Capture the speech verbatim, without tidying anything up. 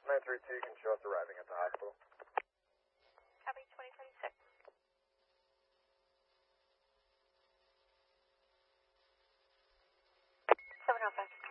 nine three two, you can show us arriving at the hospital. Copy twenty twenty-six. seven oh five.